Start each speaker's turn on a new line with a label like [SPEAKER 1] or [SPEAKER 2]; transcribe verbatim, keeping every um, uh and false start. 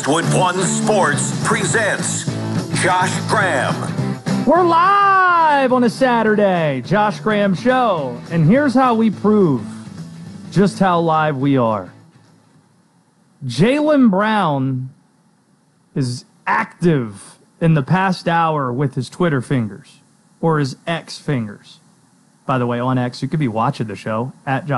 [SPEAKER 1] Westwood One Sports presents Josh Graham.
[SPEAKER 2] We're live on a Saturday, Josh Graham Show, and here's how we prove just how live we are. Jaylen Brown is active in the past hour with his Twitter fingers, or his X fingers. By the way, on X, you could be watching the show, at Josh